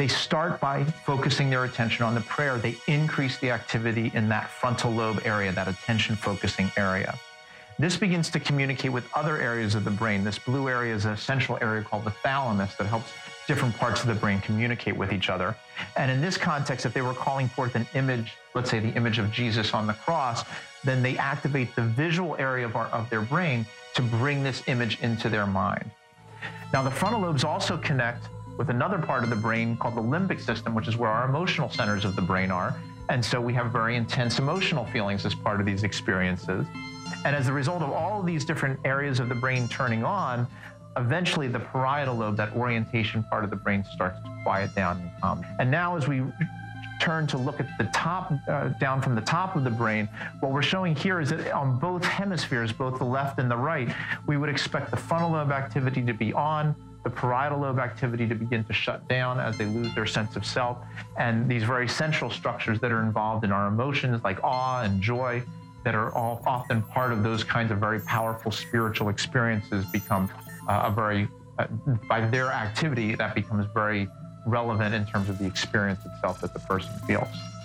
they start by focusing their attention on the prayer. They increase the activity in that frontal lobe area, that attention focusing area. This begins to communicate with other areas of the brain. This blue area is a central area called the thalamus that helps different parts of the brain communicate with each other. And in this context, if they were calling forth an image, let's say the image of Jesus on the cross, then they activate the visual area of their brain to bring this image into their mind. Now, the frontal lobes also connect with another part of the brain called the limbic system, which is where our emotional centers of the brain are. And so we have very intense emotional feelings as part of these experiences. And as a result of all of these different areas of the brain turning on, eventually the parietal lobe, that orientation part of the brain, starts to quiet down and calm. And now as we turn to look at the top, down from the top of the brain, what we're showing here is that on both hemispheres, both the left and the right, we would expect the frontal lobe activity to be on, the parietal lobe activity to begin to shut down as they lose their sense of self, and these very central structures that are involved in our emotions, like awe and joy, that are all often part of those kinds of very powerful spiritual experiences, become by their activity, that becomes very relevant in terms of the experience itself that the person feels.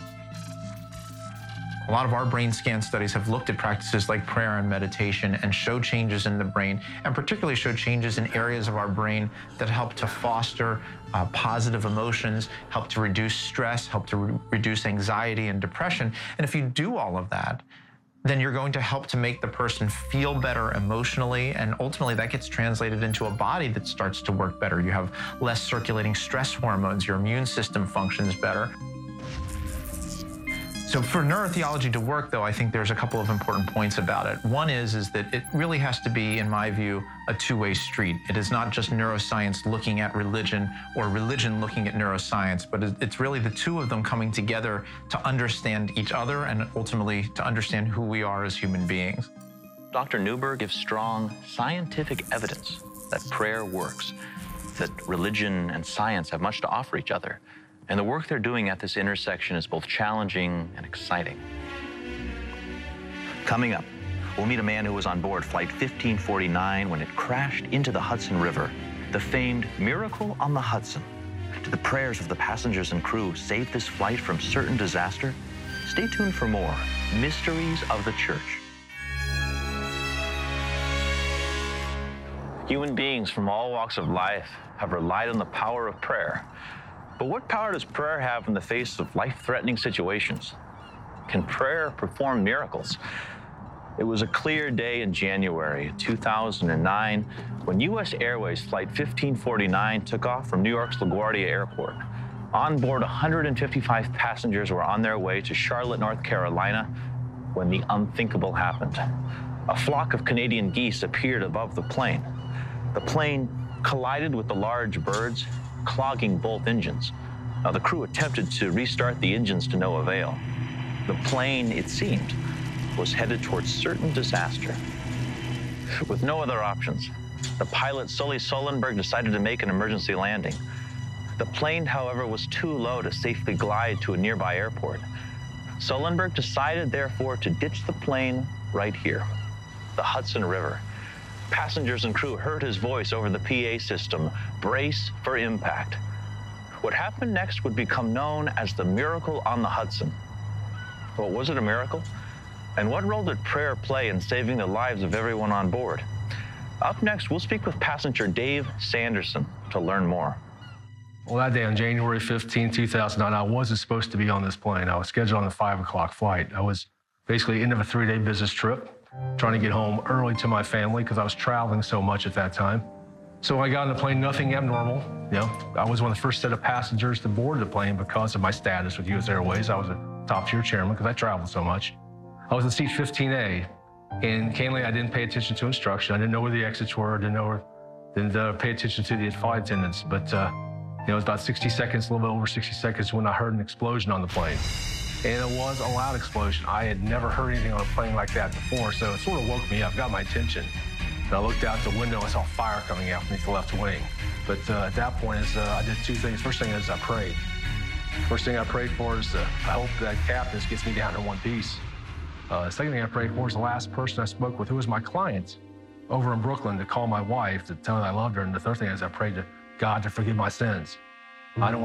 A lot of our brain scan studies have looked at practices like prayer and meditation and show changes in the brain, and particularly show changes in areas of our brain that help to foster positive emotions, help to reduce stress, help to reduce anxiety and depression. And if you do all of that, then you're going to help to make the person feel better emotionally, and ultimately that gets translated into a body that starts to work better. You have less circulating stress hormones, your immune system functions better. So for neurotheology to work, though, I think there's a couple of important points about it. One is that it really has to be, in my view, a two-way street. It is not just neuroscience looking at religion or religion looking at neuroscience, but it's really the two of them coming together to understand each other and ultimately to understand who we are as human beings. Dr. Newberg gives strong scientific evidence that prayer works, that religion and science have much to offer each other. And the work they're doing at this intersection is both challenging and exciting. Coming up, we'll meet a man who was on board Flight 1549 when it crashed into the Hudson River. The famed Miracle on the Hudson. Did the prayers of the passengers and crew save this flight from certain disaster? Stay tuned for more Mysteries of the Church. Human beings from all walks of life have relied on the power of prayer. But what power does prayer have in the face of life-threatening situations? Can prayer perform miracles? It was a clear day in January 2009 when U.S. Airways Flight 1549 took off from New York's LaGuardia Airport. On board, 155 passengers were on their way to Charlotte, North Carolina, when the unthinkable happened. A flock of Canadian geese appeared above the plane. The plane collided with the large birds, clogging both engines. Now, the crew attempted to restart the engines to no avail. The plane, it seemed, was headed towards certain disaster. With no other options, the pilot, Sully Sullenberg, decided to make an emergency landing. The plane, however, was too low to safely glide to a nearby airport. Sullenberg decided, therefore, to ditch the plane right here, the Hudson River. Passengers and crew heard his voice over the PA system, "Brace for impact." What happened next would become known as the Miracle on the Hudson. Well, was it a miracle? And what role did prayer play in saving the lives of everyone on board? Up next, we'll speak with passenger Dave Sanderson to learn more. Well, that day on January 15, 2009, I wasn't supposed to be on this plane. I was scheduled on the 5 o'clock flight. I was basically end of a 3-day business trip, trying to get home early to my family because I was traveling so much at that time. So when I got on the plane, nothing abnormal. You know, I was one of the first set of passengers to board the plane because of my status with U.S. Airways. I was a top-tier chairman because I traveled so much. I was in seat 15A, and candidly, I didn't pay attention to instruction. I didn't know where the exits were. Didn't pay attention to the flight attendants. But it was about 60 seconds, a little bit over 60 seconds, when I heard an explosion on the plane. And it was a loud explosion. I had never heard anything on a plane like that before, so it sort of woke me up, got my attention. And I looked out the window, I saw fire coming out beneath the left wing. But at that point, I did two things. First thing is I prayed. First thing I prayed for is I hope that captain gets me down in one piece. The second thing I prayed for is the last person I spoke with, who was my client over in Brooklyn, to call my wife to tell her I loved her. And the third thing is I prayed to God to forgive my sins. I don't